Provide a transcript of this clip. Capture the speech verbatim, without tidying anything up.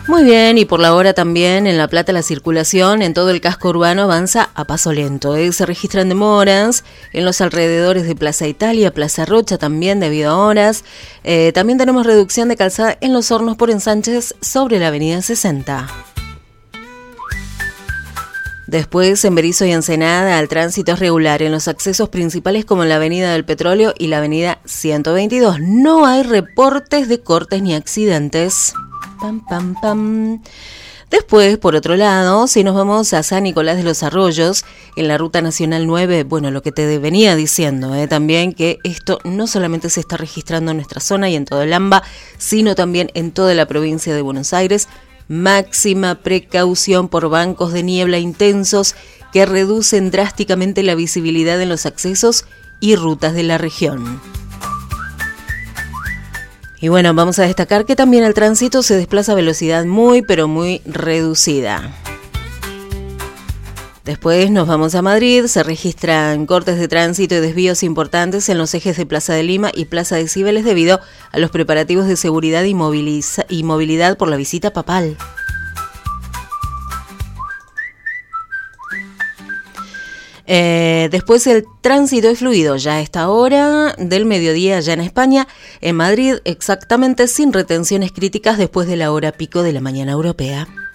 Muy bien, y por la hora también en La Plata la circulación en todo el casco urbano avanza a paso lento. ¿eh? Se registran demoras en los alrededores de Plaza Italia, Plaza Rocha también debido a horas. Eh, también tenemos reducción de calzada en Los Hornos por ensanches sobre la avenida sesenta. Después, en Berisso y Ensenada, el tránsito es regular en los accesos principales como en la Avenida del Petróleo y la Avenida ciento veintidós. No hay reportes de cortes ni accidentes. Pam, pam, pam. Después, por otro lado, si nos vamos a San Nicolás de los Arroyos, en la Ruta Nacional nueve, bueno, lo que te venía diciendo, eh, también que esto no solamente se está registrando en nuestra zona y en todo el AMBA, sino también en toda la provincia de Buenos Aires. Máxima precaución por bancos de niebla intensos que reducen drásticamente la visibilidad en los accesos y rutas de la región. Y bueno, vamos a destacar que también el tránsito se desplaza a velocidad muy, pero muy reducida. Después nos vamos a Madrid, se registran cortes de tránsito y desvíos importantes en los ejes de Plaza de Lima y Plaza de Cibeles debido a los preparativos de seguridad y, moviliza- y movilidad por la visita papal. Eh, después el tránsito es fluido ya a esta hora del mediodía ya en España, en Madrid exactamente sin retenciones críticas después de la hora pico de la mañana europea.